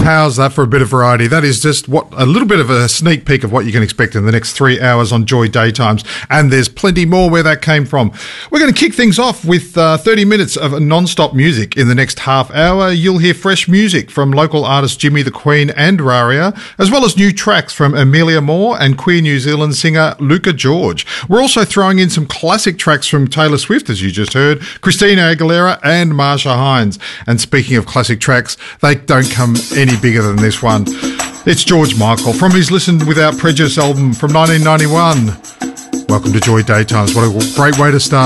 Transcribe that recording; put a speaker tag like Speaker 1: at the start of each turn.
Speaker 1: How's that for a bit of variety? That is just a little bit of a sneak peek of what you can expect in the next 3 hours on Joy Daytimes. And there's plenty more where that came from. We're going to kick things off with 30 minutes of non-stop music. In the next half hour, you'll hear fresh music from local artists Jimmy the Queen and Raria, as well as new tracks from Amelia Moore and queer New Zealand singer Luca George. We're also throwing in some classic tracks from Taylor Swift, as you just heard, Christina Aguilera and Marsha Hines. And speaking of classic tracks, they don't come any bigger than this one. It's George Michael from his Listen Without Prejudice album from 1991. Welcome to Joy Daytimes. What a great way to start.